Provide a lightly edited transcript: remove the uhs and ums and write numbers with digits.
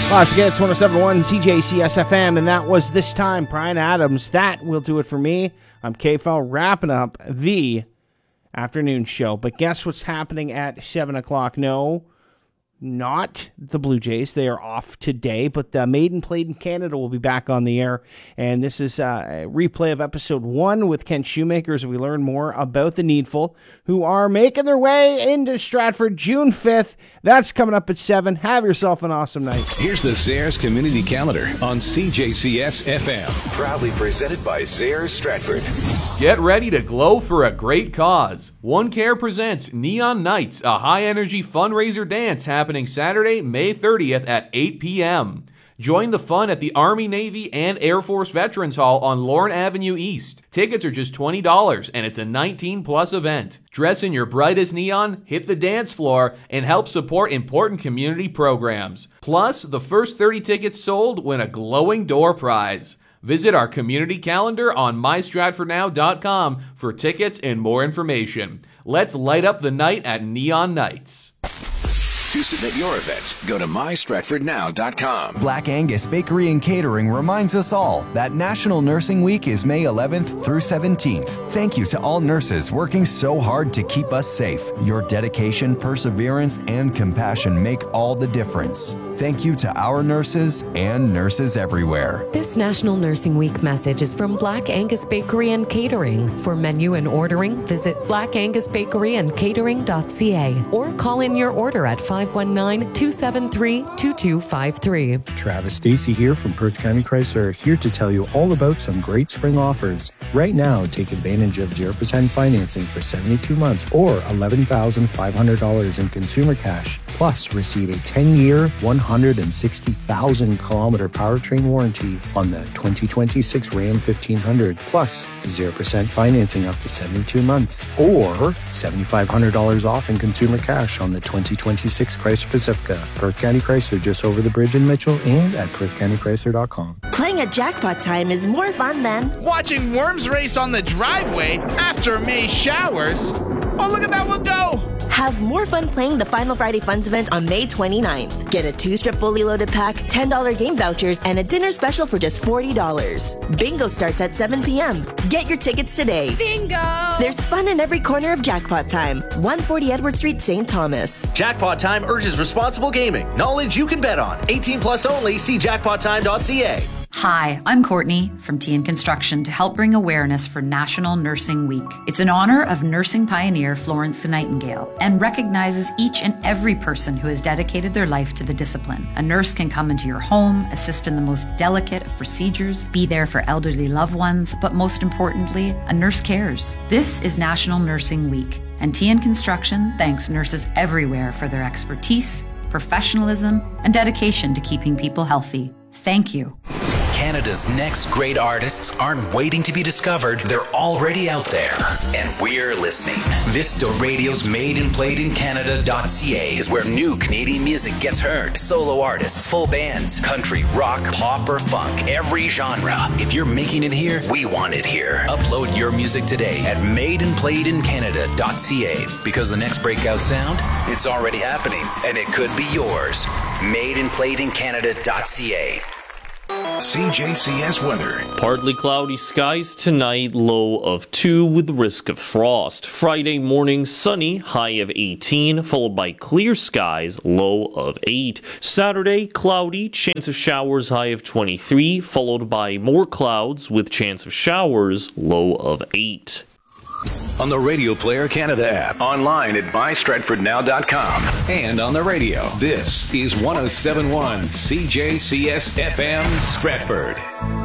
Once again, it's 107.1 CJCS FM, and that was This Time, Bryan Adams. That will do it for me. I'm KFL, wrapping up the afternoon show. But guess what's happening at 7 o'clock? No, not the Blue Jays. They are off today, but Made and Played in Canada will be back on the air. And this is a replay of episode 1 with Ken Shoemaker as we learn more about the Needful, who are making their way into Stratford June 5th. That's coming up at 7. Have yourself an awesome night. Here's the Zayres Community Calendar on CJCS FM. Proudly presented by Zayres Stratford. Get ready to glow for a great cause. One Care presents Neon Nights, a high-energy fundraiser dance happening Saturday, May 30th at 8 p.m. Join the fun at the Army, Navy, and Air Force Veterans Hall on Lorne Avenue East. Tickets are just $20, and it's a 19-plus event. Dress in your brightest neon, hit the dance floor, and help support important community programs. Plus, the first 30 tickets sold win a glowing door prize. Visit our community calendar on mystratfordnow.com for tickets and more information. Let's light up the night at Neon Nights. To submit your event, go to mystratfordnow.com. Black Angus Bakery and Catering reminds us all that National Nursing Week is May 11th through 17th. Thank you to all nurses working so hard to keep us safe. Your dedication, perseverance, and compassion make all the difference. Thank you to our nurses and nurses everywhere. This National Nursing Week message is from Black Angus Bakery and Catering. For menu and ordering, visit blackangusbakeryandcatering.ca or call in your order at 519-273-2253. Travis Stacey here from Perth County Chrysler, here to tell you all about some great spring offers. Right now, take advantage of 0% financing for 72 months or $11,500 in consumer cash. Plus, receive a 10-year, 160,000-kilometer powertrain warranty on the 2026 Ram 1500. Plus, 0% financing up to 72 months or $7,500 off in consumer cash on the 2026 Chrysler Pacifica. Perth County Chrysler, just over the bridge in Mitchell, and at perthcountychrysler.com. Playing at Jackpot Time is more fun than watching worms race on the driveway after May showers. Oh, look at that one go! Have more fun playing the Final Friday Funds event on May 29th. Get a 2-strip fully loaded pack, $10 game vouchers, and a dinner special for just $40. Bingo starts at 7 p.m. Get your tickets today. Bingo! There's fun in every corner of Jackpot Time. 140 Edward Street, St. Thomas. Jackpot Time urges responsible gaming. Knowledge you can bet on. 18 plus only. See jackpottime.ca. Hi, I'm Courtney from TN Construction to help bring awareness for National Nursing Week. It's in honor of nursing pioneer Florence Nightingale and recognizes each and every person who has dedicated their life to the discipline. A nurse can come into your home, assist in the most delicate of procedures, be there for elderly loved ones, but most importantly, a nurse cares. This is National Nursing Week, and TN Construction thanks nurses everywhere for their expertise, professionalism, and dedication to keeping people healthy. Thank you. Canada's next great artists aren't waiting to be discovered, they're already out there. And we're listening. Vista Radio's Made and Played in Canada.ca is where new Canadian music gets heard. Solo artists, full bands, country, rock, pop, or funk, every genre. If you're making it here, we want it here. Upload your music today at madeandplayedincanada.ca because the next breakout sound, it's already happening and it could be yours. Madeandplayedincanada.ca. CJCS weather. Partly cloudy skies tonight, low of 2 with risk of frost. Friday morning, sunny, high of 18, followed by clear skies, low of 8. Saturday, cloudy, chance of showers, high of 23, followed by more clouds with chance of showers, low of 8. On the Radio Player Canada app, online at mystratfordnow.com, and on the radio. This is 107.1 CJCS FM Stratford.